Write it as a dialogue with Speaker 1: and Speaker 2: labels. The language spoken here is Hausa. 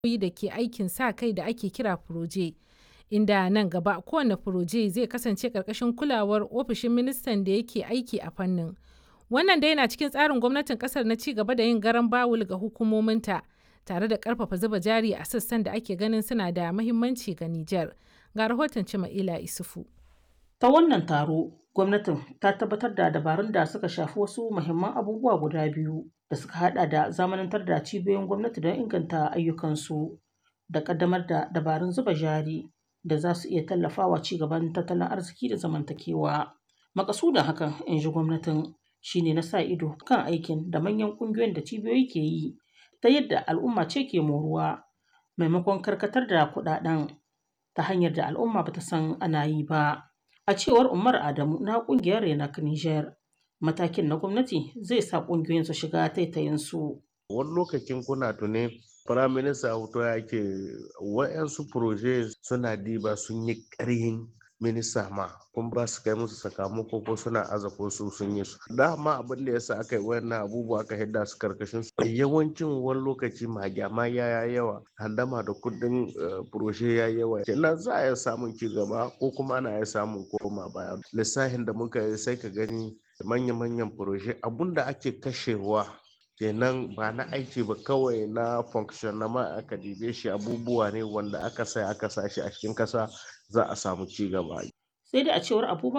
Speaker 1: da ke aikin sa-kai da ake kira Furoje, inda nan gaba kowane Furoje zai kasance ƙarƙashin kulawar ofishin ministan da yake aiki a fannin. Wannan dai yana cikin tsarin gwamnatin ƙasar na ci gaba da yin garan bawul ga hukumominta, tare da ƙarfafa zuba jari a sassan da ake ganin suna da muhimmanci ga Nijar. Ga rahoton Cima'ila Isufu.
Speaker 2: Ta wannan taro, gwamnatin ta tabbatar da dabarun da suka shafi wasu muhimman abubuwa guda biyu da suka hada da zamanantar da cibiyoyin gwamnati don inganta ayyukansu da kaddamar da dabarun zuba jari da za su iya tallafawa ci gaban tattalin arziki da zamantakewa. Makasudin hakan, in ji gwamnatin, shine na sa ido kan aikin da manyan kungiyoyin da cibiyoyi ke yi ta yadda al'umma ce ke moruwa maimakon karkatar da kudaden ta hanyar da al'umma bata san ana yi ba. A cewar Umar Adamu na kungiyar Renak Niger, matakin na gwamnati zai sa kungiyoyin su shiga taitayinsu.
Speaker 3: Wani lokacin kuna tuni firaminista hoto ya ke wa'yansu proje suna diba sun yi ƙarhin minista ma kun ba su kai musu sakamako ko suna aza ko su sun yi su dama abin da yasa aka yi wannan abubuwa aka hidda su karkashin su yawancin wani lokaci magyama ya yawa handama da kudin proje ya yawa kenan za a iya samun ci gaba ko kuma ana iya samun koma baya lissafin da muka yi sai ka gani manya-manyan proje abunda ake kashewa kenan ba na aiki ba kawai na function na ma aka dibe shi abubuwa ne wanda aka sa shi a cikin kasa za a samu ci gaba.
Speaker 2: Sai dai a cewar Abubakar